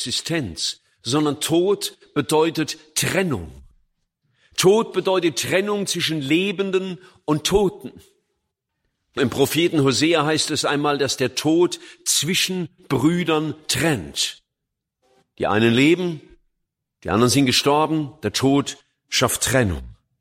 Existenz, sondern Tod bedeutet Trennung. Tod bedeutet Trennung zwischen Lebenden und Toten. Im Propheten Hosea heißt es einmal, dass der Tod zwischen Brüdern trennt. Die einen leben, die anderen sind gestorben, der Tod schafft Trennung.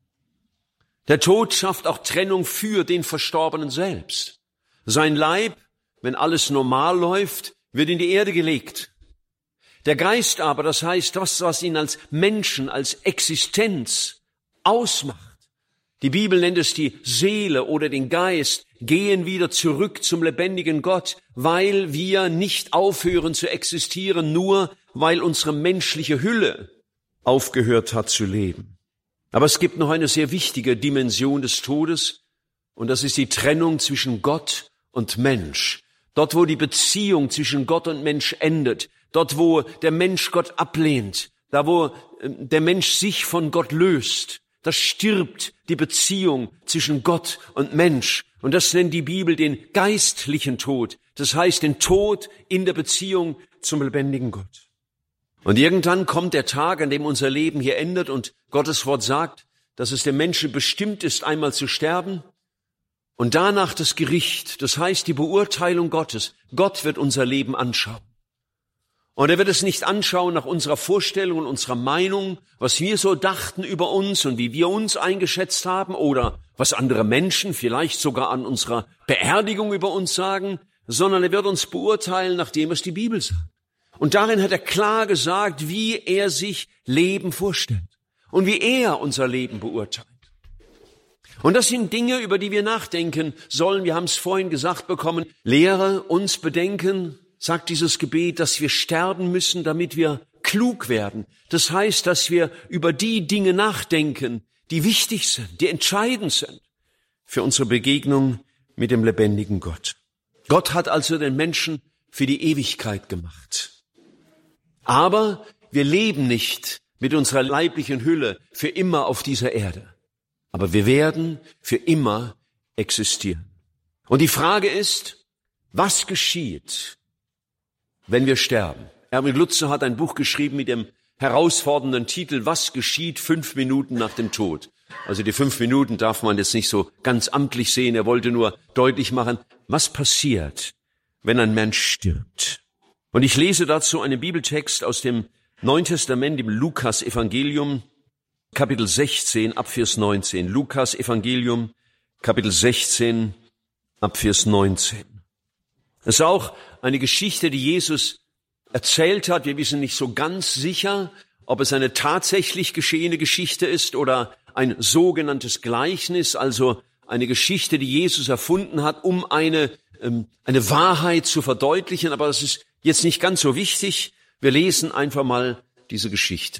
Der Tod schafft auch Trennung für den Verstorbenen selbst. Sein Leib, wenn alles normal läuft, wird in die Erde gelegt. Der Geist aber, das heißt, das, was ihn als Menschen, als Existenz ausmacht, die Bibel nennt es die Seele oder den Geist, gehen wieder zurück zum lebendigen Gott, weil wir nicht aufhören zu existieren, nur weil unsere menschliche Hülle aufgehört hat zu leben. Aber es gibt noch eine sehr wichtige Dimension des Todes, und das ist die Trennung zwischen Gott und Mensch. Dort, wo die Beziehung zwischen Gott und Mensch endet, dort, wo der Mensch Gott ablehnt, da, wo der Mensch sich von Gott löst, da stirbt die Beziehung zwischen Gott und Mensch. Und das nennt die Bibel den geistlichen Tod. Das heißt den Tod in der Beziehung zum lebendigen Gott. Und irgendwann kommt der Tag, an dem unser Leben hier endet und Gottes Wort sagt, dass es dem Menschen bestimmt ist, einmal zu sterben und danach das Gericht, das heißt die Beurteilung Gottes. Gott wird unser Leben anschauen. Und er wird es nicht anschauen nach unserer Vorstellung und unserer Meinung, was wir so dachten über uns und wie wir uns eingeschätzt haben oder was andere Menschen vielleicht sogar an unserer Beerdigung über uns sagen, sondern er wird uns beurteilen nach dem, was die Bibel sagt. Und darin hat er klar gesagt, wie er sich Leben vorstellt und wie er unser Leben beurteilt. Und das sind Dinge, über die wir nachdenken sollen. Wir haben es vorhin gesagt bekommen. Lehre uns bedenken, sagt dieses Gebet, dass wir sterben müssen, damit wir klug werden. Das heißt, dass wir über die Dinge nachdenken, die wichtig sind, die entscheidend sind für unsere Begegnung mit dem lebendigen Gott. Gott hat also den Menschen für die Ewigkeit gemacht. Aber wir leben nicht mit unserer leiblichen Hülle für immer auf dieser Erde. Aber wir werden für immer existieren. Und die Frage ist, was geschieht, wenn wir sterben? Erwin Lutzer hat ein Buch geschrieben mit dem herausfordernden Titel, was geschieht 5 Minuten nach dem Tod? Also die 5 Minuten darf man jetzt nicht so ganz amtlich sehen. Er wollte nur deutlich machen, was passiert, wenn ein Mensch stirbt. Und ich lese dazu einen Bibeltext aus dem Neuen Testament, im Lukas-Evangelium, Kapitel 16, ab Vers 19. Lukas-Evangelium, Kapitel 16, ab Vers 19. Es ist auch eine Geschichte, die Jesus erzählt hat. Wir wissen nicht so ganz sicher, ob es eine tatsächlich geschehene Geschichte ist oder ein sogenanntes Gleichnis, also eine Geschichte, die Jesus erfunden hat, um eine Wahrheit zu verdeutlichen. Aber das ist jetzt nicht ganz so wichtig. Wir lesen einfach mal diese Geschichte.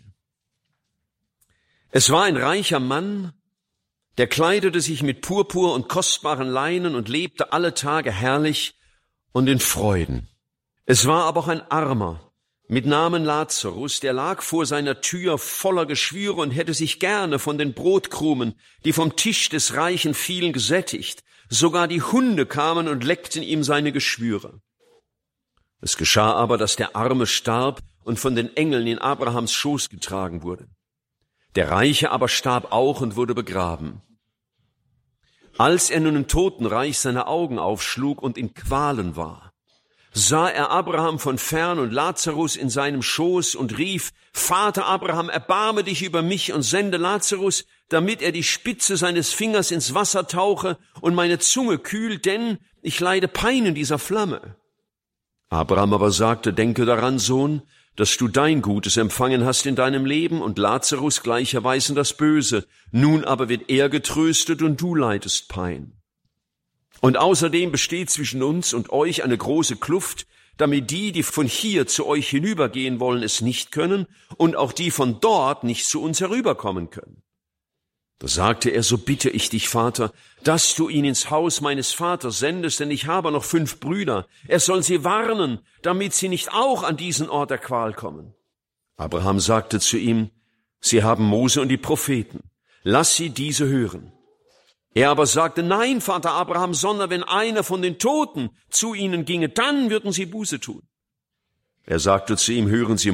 Es war ein reicher Mann, der kleidete sich mit Purpur und kostbaren Leinen und lebte alle Tage herrlich und in Freuden. Es war aber auch ein Armer mit Namen Lazarus, der lag vor seiner Tür voller Geschwüre und hätte sich gerne von den Brotkrumen, die vom Tisch des Reichen fielen, gesättigt. Sogar die Hunde kamen und leckten ihm seine Geschwüre. Es geschah aber, dass der Arme starb und von den Engeln in Abrahams Schoß getragen wurde. Der Reiche aber starb auch und wurde begraben. Als er nun im Totenreich seine Augen aufschlug und in Qualen war, sah er Abraham von fern und Lazarus in seinem Schoß und rief, Vater Abraham, erbarme dich über mich und sende Lazarus, damit er die Spitze seines Fingers ins Wasser tauche und meine Zunge kühlt, denn ich leide Pein in dieser Flamme. Abraham aber sagte, denke daran, Sohn, dass du dein Gutes empfangen hast in deinem Leben und Lazarus gleicherweise das Böse. Nun aber wird er getröstet und du leidest Pein. Und außerdem besteht zwischen uns und euch eine große Kluft, damit die von hier zu euch hinübergehen wollen, es nicht können und auch die von dort nicht zu uns herüberkommen können. Da sagte er, so bitte ich dich, Vater, dass du ihn ins Haus meines Vaters sendest, denn ich habe noch 5 Brüder. Er soll sie warnen, damit sie nicht auch an diesen Ort der Qual kommen. Abraham sagte zu ihm, sie haben Mose und die Propheten. Lass sie diese hören. Er aber sagte, nein, Vater Abraham, sondern wenn einer von den Toten zu ihnen ginge, dann würden sie Buße tun. Er sagte zu ihm, hören Sie